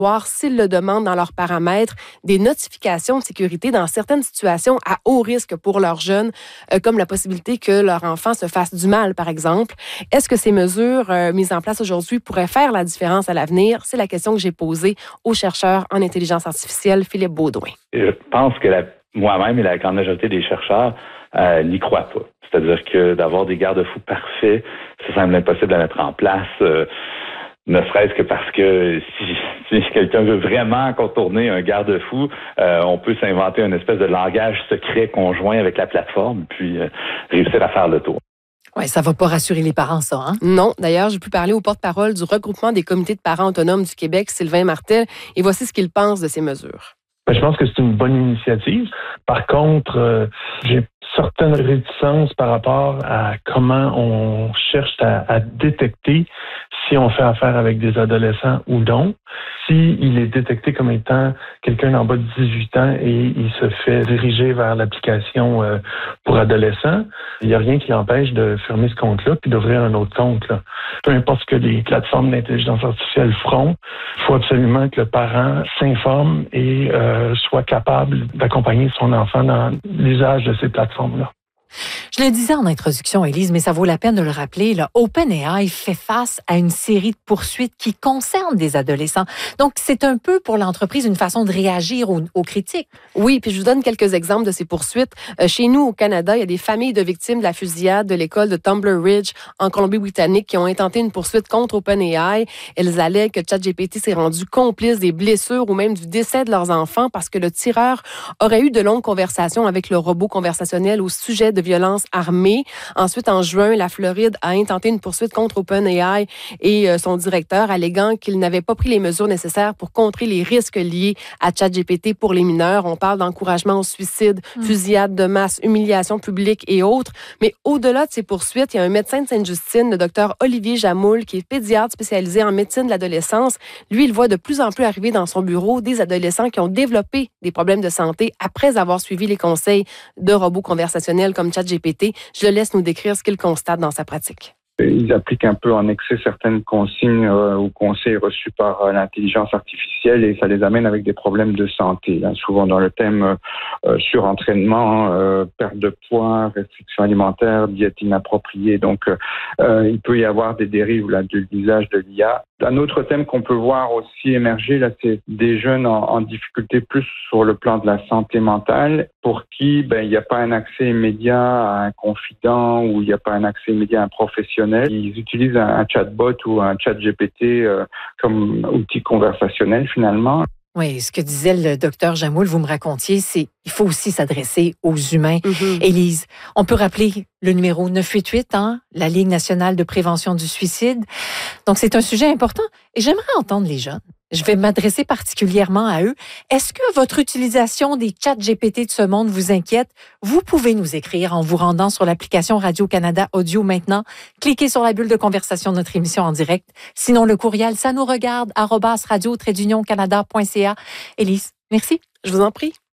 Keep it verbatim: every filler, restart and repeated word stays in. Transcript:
voir, s'ils le demandent dans leurs paramètres, des notifications de sécurité dans certaines situations à haut risque pour leurs jeunes, euh, comme la possibilité que leur enfant se fasse du mal, par exemple. Est-ce que ces mesures euh, mises en place aujourd'hui pourraient faire la différence à l'avenir? C'est la question que j'ai posée au chercheur en intelligence artificielle, Philippe Baudouin. Je pense que la, moi-même et la grande majorité des chercheurs euh, n'y croient pas. C'est-à-dire que d'avoir des garde-fous parfaits, ça semble impossible à mettre en place. Euh, Ne serait-ce que parce que si, si quelqu'un veut vraiment contourner un garde-fou, euh, on peut s'inventer une espèce de langage secret conjoint avec la plateforme, puis euh, réussir à faire le tour. Oui, ça ne va pas rassurer les parents, ça, hein? Non. D'ailleurs, j'ai pu parler au porte-parole du regroupement des comités de parents autonomes du Québec, Sylvain Martel, et voici ce qu'il pense de ces mesures. Ben, je pense que c'est une bonne initiative. Par contre, euh, j'ai certaines réticences par rapport à comment on cherche à, à détecter si on fait affaire avec des adolescents ou non. Si il est détecté comme étant quelqu'un d'en bas de dix-huit ans et il se fait diriger vers l'application euh, pour adolescents, il n'y a rien qui l'empêche de fermer ce compte-là puis d'ouvrir un autre compte, là. Peu importe ce que les plateformes d'intelligence artificielle feront, il faut absolument que le parent s'informe et euh, soit capable d'accompagner son enfant dans l'usage de ces plateformes-là. Je le disais en introduction, Élise, mais ça vaut la peine de le rappeler, là, OpenAI fait face à une série de poursuites qui concernent des adolescents. Donc, c'est un peu pour l'entreprise une façon de réagir aux, aux critiques. Oui, puis je vous donne quelques exemples de ces poursuites. Euh, chez nous, au Canada, il y a des familles de victimes de la fusillade de l'école de Tumbler Ridge en Colombie-Britannique qui ont intenté une poursuite contre OpenAI. Elles allèguent que ChatGPT s'est rendu complice des blessures ou même du décès de leurs enfants parce que le tireur aurait eu de longues conversations avec le robot conversationnel au sujet de violences armées. Ensuite, en juin, la Floride a intenté une poursuite contre OpenAI et euh, son directeur, alléguant qu'il n'avait pas pris les mesures nécessaires pour contrer les risques liés à ChatGPT pour les mineurs. On parle d'encouragement au suicide, mmh. fusillade de masse, humiliation publique et autres. Mais au-delà de ces poursuites, il y a un médecin de Sainte-Justine, le docteur Olivier Jamoul, qui est pédiatre spécialisé en médecine de l'adolescence. Lui, il voit de plus en plus arriver dans son bureau des adolescents qui ont développé des problèmes de santé après avoir suivi les conseils de robots conversationnels comme ChatGPT. Je le laisse nous décrire ce qu'il constate dans sa pratique. Ils appliquent un peu en excès certaines consignes euh, ou conseils reçus par euh, l'intelligence artificielle et ça les amène avec des problèmes de santé. Hein, souvent dans le thème euh, surentraînement, euh, perte de poids, restriction alimentaire, diète inappropriée. Donc, euh, il peut y avoir des dérives là, de l'usage de l'I A. Un autre thème qu'on peut voir aussi émerger, là, c'est des jeunes en, en difficulté plus sur le plan de la santé mentale pour qui ben, il n'y a pas un accès immédiat à un confident ou il n'y a pas un accès immédiat à un professionnel. Ils utilisent un, un chatbot ou un chat G P T euh, comme outil conversationnel finalement. Oui, ce que disait le docteur Jamoul, vous me racontiez, c'est il faut aussi s'adresser aux humains. Mm-hmm. Élise, on peut rappeler le numéro neuf huit huit, hein, la Ligue nationale de prévention du suicide. Donc, c'est un sujet important et j'aimerais entendre les jeunes. Je vais m'adresser particulièrement à eux. Est-ce que votre utilisation des chats G P T de ce monde vous inquiète? Vous pouvez nous écrire en vous rendant sur l'application Radio-Canada Audio maintenant. Cliquez sur la bulle de conversation de notre émission en direct. Sinon, le courriel, ça nous regarde, arobase radio trait d'union canada point c a. Élise, merci. Je vous en prie.